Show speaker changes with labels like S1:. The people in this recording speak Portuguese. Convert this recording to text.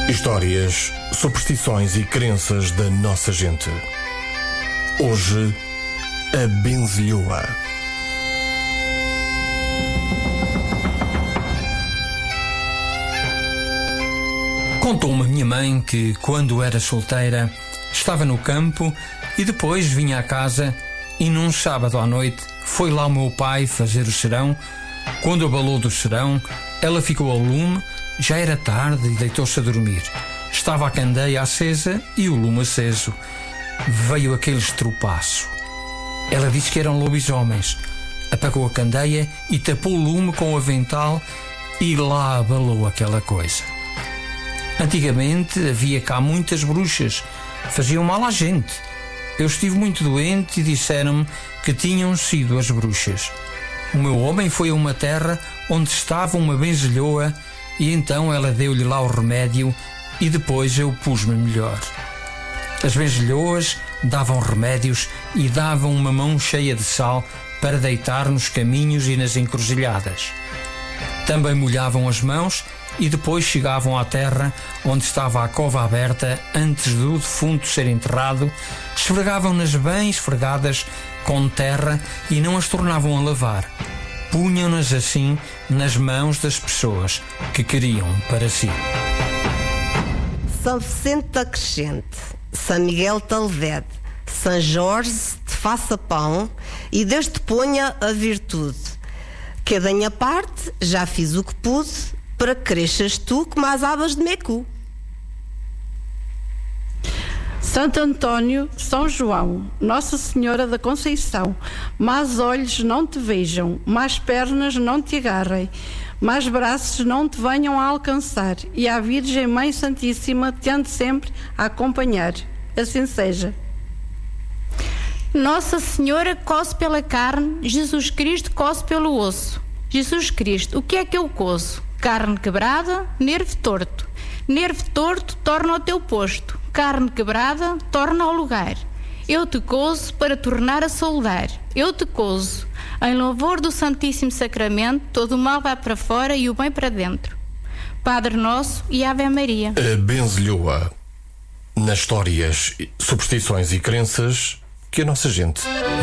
S1: Histórias, superstições e crenças da nossa gente. Hoje, a benzilhoa.
S2: Contou-me a minha mãe que, quando era solteira, estava no campo e depois vinha à casa e num sábado à noite foi lá o meu pai fazer o serão. Quando abalou do serão, ela ficou ao lume, já era tarde e deitou-se a dormir. Estava a candeia acesa e o lume aceso. Veio aquele estropaço. Ela disse que eram lobisomens. Apagou a candeia e tapou o lume com o avental e lá abalou aquela coisa. Antigamente havia cá muitas bruxas, faziam mal à gente. Eu estive muito doente e disseram-me que tinham sido as bruxas. O meu homem foi a uma terra onde estava uma benzilhoa e então ela deu-lhe lá o remédio e depois eu pus-me melhor. As benzilhoas davam remédios e davam uma mão cheia de sal para deitar nos caminhos e nas encruzilhadas. Também molhavam as mãos e depois chegavam à terra onde estava a cova aberta antes do defunto ser enterrado, esfregavam-nas bem esfregadas com terra e não as tornavam a lavar. Punham-nas assim nas mãos das pessoas que queriam para si.
S3: São Vicente da Crescente, São Miguel de Alvede, São Jorge te faça pão e Deus te ponha a virtude. Que da minha parte já fiz o que pude para que cresças tu como as abas de Mecu.
S4: Santo António, São João, Nossa Senhora da Conceição, mais olhos não te vejam, mais pernas não te agarrem, mais braços não te venham a alcançar, e a Virgem Mãe Santíssima te ande sempre a acompanhar. Assim seja.
S5: Nossa Senhora coce pela carne, Jesus Cristo coce pelo osso. Jesus Cristo, o que é que eu coço? Carne quebrada, nervo torto. Nervo torto torna ao teu posto. Carne quebrada torna ao lugar. Eu te cozo para tornar a soldar. Eu te cozo. Em louvor do Santíssimo Sacramento, todo o mal vai para fora e o bem para dentro. Padre Nosso e Ave Maria.
S1: A benzilhoa. Nas histórias, superstições e crenças que a nossa gente